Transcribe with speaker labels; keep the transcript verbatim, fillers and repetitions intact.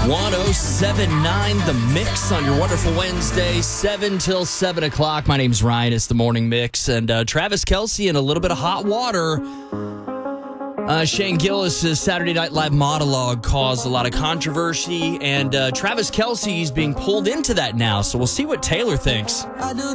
Speaker 1: one oh seven point nine The Mix on your wonderful Wednesday, seven till seven o'clock. My name's Ryan. It's the Morning Mix. And uh, Travis Kelce in a little bit of hot water. Uh, Shane Gillis' Saturday Night Live monologue caused a lot of controversy. And uh, Travis Kelce is being pulled into that now. So we'll see what Taylor thinks.